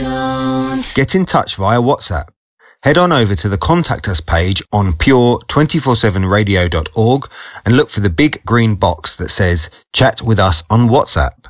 Get in touch via WhatsApp. Head on over to the Contact Us page on pure247radio.org and look for the big green box that says Chat with us on WhatsApp.